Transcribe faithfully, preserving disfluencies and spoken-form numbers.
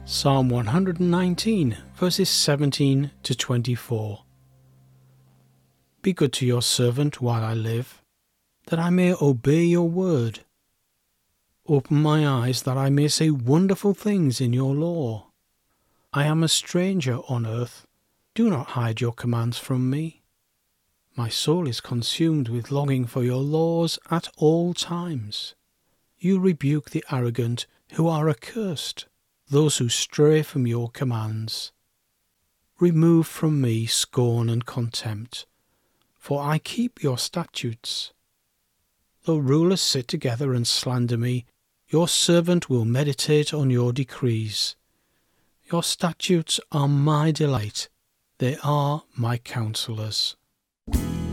Psalm one hundred nineteen, verses seventeen to twenty-four. Be good to your servant while I live, that I may obey your word. Open my eyes that I may say wonderful things in your law. I am a stranger on earth. Do not hide your commands from me. My soul is consumed with longing for your laws at all times. You rebuke the arrogant who are accursed, those who stray from your commands. Remove from me scorn and contempt, for I keep your statutes. Though rulers sit together and slander me, your servant will meditate on your decrees. Your statutes are my delight, they are my counselors.